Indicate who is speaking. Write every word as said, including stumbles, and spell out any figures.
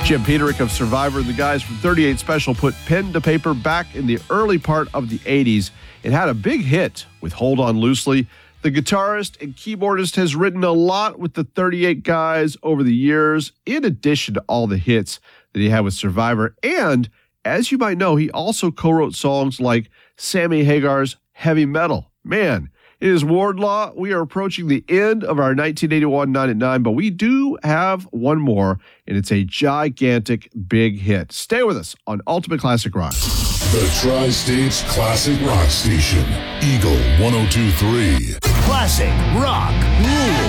Speaker 1: Jim Peterick of Survivor and the guys from thirty-eight Special put pen to paper back in the early part of the eighties. It had a big hit with Hold On Loosely. The guitarist and keyboardist has written a lot with the thirty-eight guys over the years, in addition to all the hits that he had with Survivor. And, as you might know, he also co-wrote songs like Sammy Hagar's Heavy Metal. Man, it is Wardlaw. We are approaching the end of our nineteen eighty-one nine at nine, but we do have one more, and it's a gigantic big hit. Stay with us on Ultimate Classic Rock.
Speaker 2: The Tri-States Classic Rock Station, Eagle one oh two point three.
Speaker 3: Classic Rock Rules.